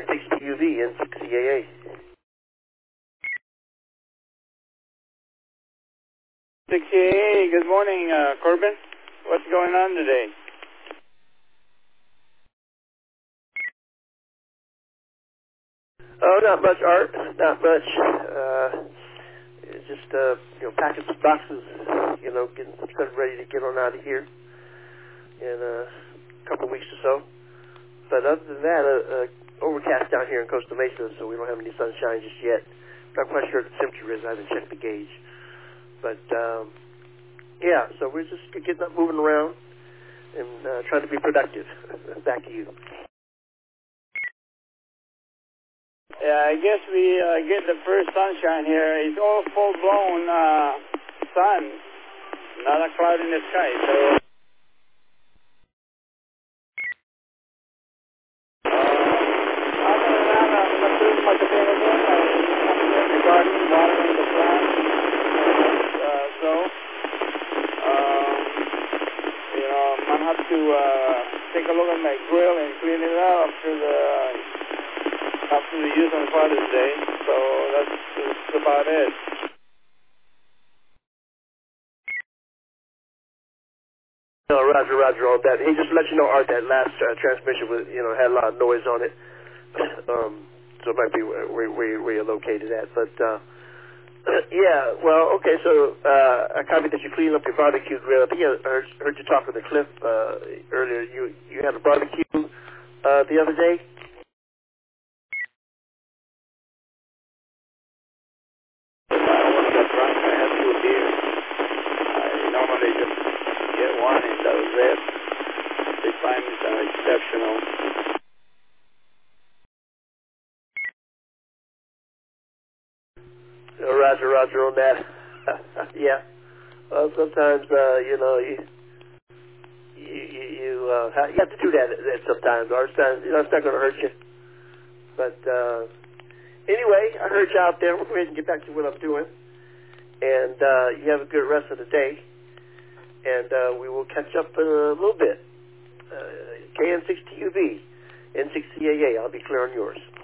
N60UV, N6CAA. N6CAA, good morning, Corbin. What's going on today? Oh, not much, Art. Not much. Just, packing some boxes, getting some stuff ready to get on out of here in a couple of weeks or so. But other than that, overcast down here in Costa Mesa, so we don't have any sunshine just yet. Not quite sure what the temperature is. I haven't checked the gauge. But, yeah, so we're just getting up, moving around, and trying to be productive. Back to you. Yeah, I guess we get the first sunshine here. It's all full-blown sun, not a cloud in the sky. So, other than that, I'm not doing much of anything. I'm here in the garden, watering the plants. I'm gonna have to take a look at my grill and clean it out after the use on Father's Day, so that's about it. No, Roger on that. Hey, just to let you know, Art, that last transmission was, had a lot of noise on it. So it might be where you're located at. But, yeah, well, okay, so I copied that you cleaned up your barbecue grill. I think I heard you talking to Cliff earlier. You had a barbecue the other day? Normally just get one and that was it. This time is exceptional. Roger on that. Yeah. Well, sometimes, you have to do that sometimes. Or it's not going to hurt you. But anyway, I heard you out there. We'll go ahead and get back to what I'm doing. And you have a good rest of the day. And we will catch up in a little bit. KN6TUV, N6CAA. I'll be clear on yours.